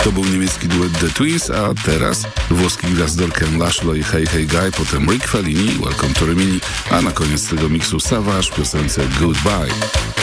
To był niemiecki duet The Twins, a teraz włoski gwiazdor Ken Laszlo i Hey Hey Guy, potem Rick Fellini, Welcome to Rimini, a na koniec tego miksu Savage w piosence Goodbye.